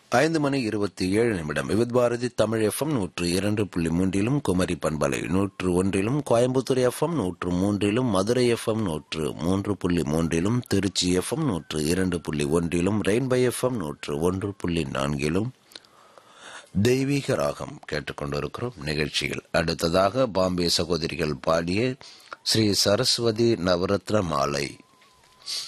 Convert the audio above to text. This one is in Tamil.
5:27 விவித் பாரதி தமிழ் FM 102.3 குமரி பண்பலை 101, Coimbatore FM 103, Madurai FM 103.3, Trichy FM 102.1, rainbow FM 101.4 தெய்வீக ராகம் கேட்டுக்கொண்டிருக்கிறோம். நிகழ்ச்சியில் அடுத்ததாக பாம்பே சகோதரிகள் பாடிய ஸ்ரீ சரஸ்வதி நவரத்ன மாலை.